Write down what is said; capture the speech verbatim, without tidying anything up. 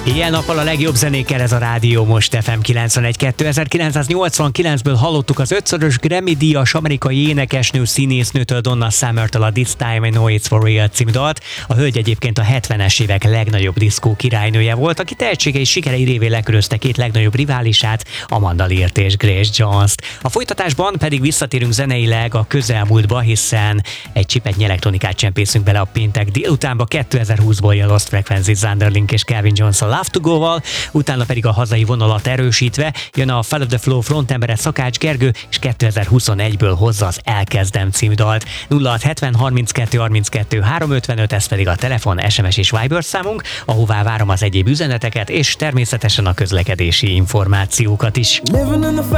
Ilyen nappal a legjobb zenékkel ez a Rádió Most ef em kilencvenegy kettő. ezerkilencszáznyolcvankilencből hallottuk az ötszörös Grammy-díjas amerikai énekesnő színésznőtől, Donna Summertől a This Time I Know It's For Real című dalt. A hölgy egyébként a hetvenes évek legnagyobb diszkó királynője volt, aki tehetsége és sikerei révén lekörözte két legnagyobb riválisát, Amanda Leart és Grace Jones-t. A folytatásban pedig visszatérünk zeneileg a közelmúltba, hiszen egy csipetnyi elektronikát csempészünk bele a péntek délutánba. kétezer-húszból jön Lost Frequencies, Zanderlink és Calvin Jones a Love to Go-val, utána pedig a hazai vonalat erősítve jön a Follow the Flow frontembere Szakács Gergő, és kétezer-huszonegyből hozza az Elkezdem című dalt. nulla hat hetven harminckettő harminckettő háromszázötvenöt, ez pedig a telefon, es em es és Viber számunk, ahová várom az egyéb üzeneteket, és természetesen a közlekedési információkat is.